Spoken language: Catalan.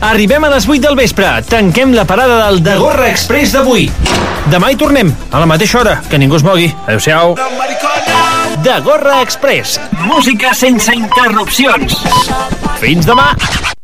Arribem a les 8 del vespre. Tanquem la parada del De Gorra Express d'avui. Demà hi tornem, a la mateixa hora. Que ningú es mogui. Adéu-siau. De Gorra Express. Música sense interrupcions. Fins demà.